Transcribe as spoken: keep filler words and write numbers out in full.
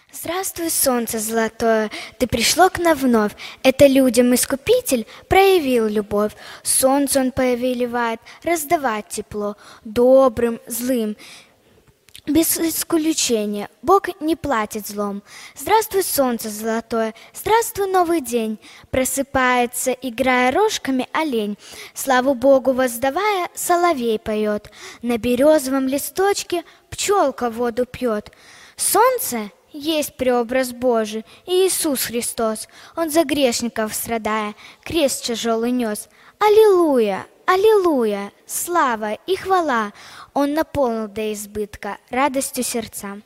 Здравствуй, солнце золотое, ты пришло к нам вновь. Это людям Искупитель проявил любовь. Солнце он повелевает раздавать тепло добрым, злым, без исключения. Бог не платит злом. Здравствуй, солнце золотое, здравствуй, новый день. Просыпается, играя рожками, олень. Славу Богу воздавая, соловей поет. На березовом листочке пчелка воду пьет. Солнце есть преобраз Божий, и Иисус Христос. Он за грешников страдая, крест тяжелый нес. Аллилуйя, аллилуйя, слава и хвала. Он наполнил до избытка радостью сердца.